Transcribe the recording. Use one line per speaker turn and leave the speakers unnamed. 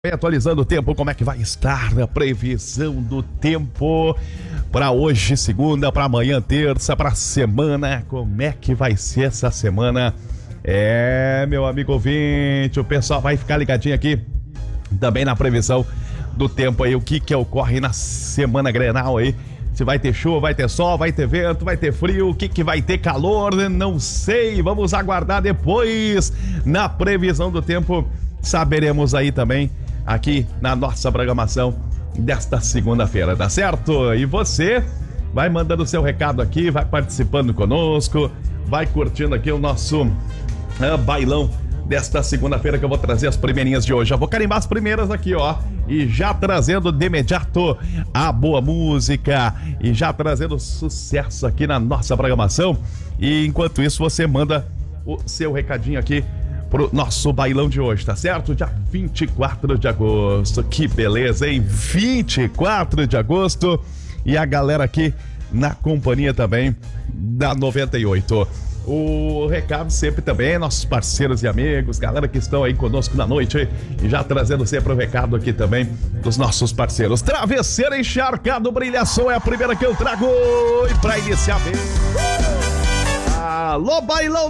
Atualizando o tempo, como é que vai estar a previsão do tempo para hoje, segunda, para amanhã, terça, para semana? Como é que vai ser essa semana? Meu amigo ouvinte, o pessoal vai ficar ligadinho aqui também na previsão do tempo aí, o que ocorre na semana Grenal aí. Se vai ter chuva, vai ter sol, vai ter vento, vai ter frio, o que vai ter calor, não sei, vamos aguardar depois. Na previsão do tempo saberemos aí também aqui na nossa programação desta segunda-feira, tá certo? E você vai mandando seu recado aqui, vai participando conosco, vai curtindo aqui o nosso bailão desta segunda-feira, que eu vou trazer as primeirinhas de hoje. Eu vou carimbar as primeiras aqui, ó, e já trazendo de imediato a boa música e já trazendo sucesso aqui na nossa programação. E enquanto isso, você manda o seu recadinho aqui pro nosso bailão de hoje, tá certo? Dia 24 de agosto, que beleza, hein? 24 de agosto, e a galera aqui na companhia também da 98. O recado sempre também, nossos parceiros e amigos, galera que estão aí conosco na noite, e já trazendo sempre o recado aqui também dos nossos parceiros. Travesseiro Encharcado Brilhação é a primeira que eu trago, e pra iniciar bem, alô bailão